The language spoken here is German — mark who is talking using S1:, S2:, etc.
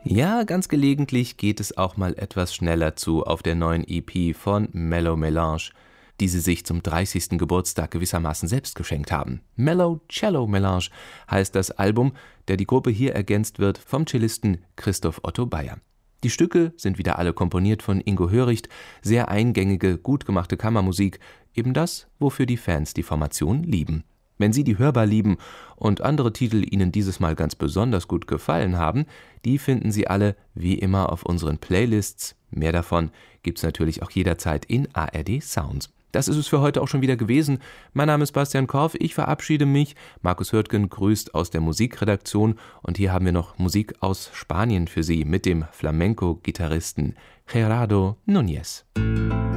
S1: Ja, ganz gelegentlich geht es auch mal etwas schneller zu auf der neuen EP von Mellow Melange, die sie sich zum 30. Geburtstag gewissermaßen selbst geschenkt haben. Mellow Cello Melange heißt das Album, der die Gruppe hier ergänzt wird vom Cellisten Christoph Otto Bayer. Die Stücke sind wieder alle komponiert von Ingo Höricht, sehr eingängige, gut gemachte Kammermusik, eben das, wofür die Fans die Formation lieben. Wenn Sie die hörbar lieben und andere Titel Ihnen dieses Mal ganz besonders gut gefallen haben, die finden Sie alle wie immer auf unseren Playlists. Mehr davon gibt's natürlich auch jederzeit in ARD Sounds. Das ist es für heute auch schon wieder gewesen. Mein Name ist Bastian Korf, ich verabschiede mich. Markus Hürtgen grüßt aus der Musikredaktion und hier haben wir noch Musik aus Spanien für Sie mit dem Flamenco-Gitarristen Gerardo Núñez.